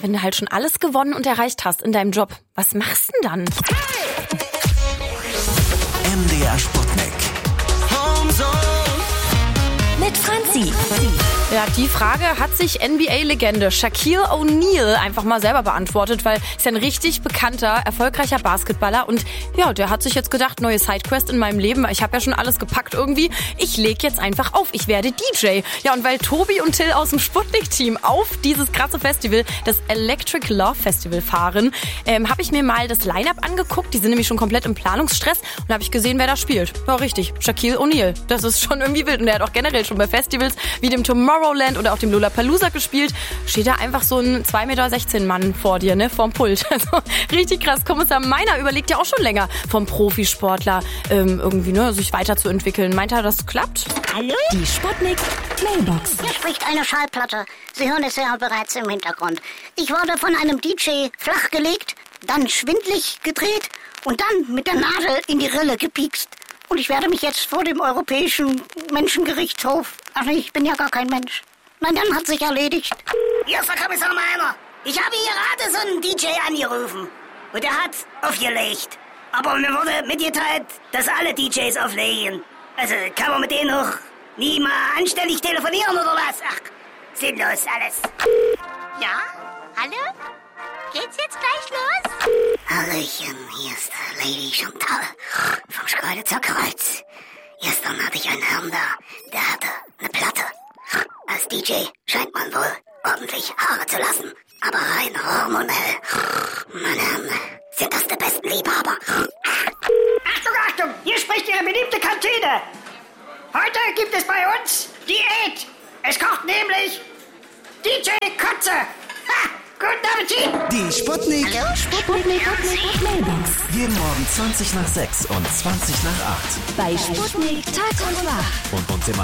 wenn du halt schon alles gewonnen und erreicht hast in deinem Job, was machst du denn dann? MDR Sputnik. Mit Franzi. Ja, die Frage hat sich NBA-Legende Shaquille O'Neal einfach mal selber beantwortet, weil ist ja ein richtig bekannter, erfolgreicher Basketballer und ja, der hat sich jetzt gedacht, neue Sidequest in meinem Leben, ich habe ja schon alles gepackt irgendwie, ich leg jetzt einfach auf, ich werde DJ. Ja, und weil Tobi und Till aus dem Sputnik-Team auf dieses krasse Festival, das Electric Love Festival fahren, habe ich mir mal das Line-Up angeguckt, die sind nämlich schon komplett im Planungsstress und habe ich gesehen, wer da spielt. Ja, richtig, Shaquille O'Neal, das ist schon irgendwie wild und der hat auch generell schon bei Festivals wie dem Tomorrowland oder auch dem Lollapalooza gespielt, steht da einfach so ein 2,16 Meter Mann vor dir, ne, vorm Pult. Also richtig krass. Kommissar Meiner überlegt ja auch schon länger vom Profisportler irgendwie, ne, sich weiterzuentwickeln. Meint er, das klappt? Hallo? Die Sputnik Mailbox. Hier spricht eine Schallplatte. Sie hören es ja bereits im Hintergrund. Ich wurde von einem DJ flachgelegt, dann schwindlig gedreht und dann mit der Nadel in die Rille gepiekst. Und ich werde mich jetzt vor dem Europäischen Menschengerichtshof... Ach nee, ich bin ja gar kein Mensch. Nein, dann hat sich erledigt. Hier ist der Kommissar Meiner. Ich habe hier gerade so einen DJ angerufen. Und der hat aufgelegt. Aber mir wurde mitgeteilt, dass alle DJs auflegen. Also kann man mit denen noch nie mal anständig telefonieren oder was? Ach, sinnlos alles. Ja? Hallo? Geht's jetzt gleich los? Hallöchen, hier ist Lady Chantal vom Schkeuditzer Kreuz. Gestern hatte ich einen Herrn da, der hatte eine Platte. Als DJ scheint man wohl ordentlich Haare zu lassen. Aber rein hormonell, meine Herren, sind das die besten Liebhaber. Achtung, Achtung, hier spricht Ihre beliebte Kantine. Heute gibt es bei uns Diät. Es kocht nämlich DJ Kotze. Ha! Guten Appetit! Die Sputnik. Hallo, Sputnik Mailbox. Jeden Morgen 20 nach 6 und 20 nach 8. Bei Sputnik Tag und Nacht. Und immer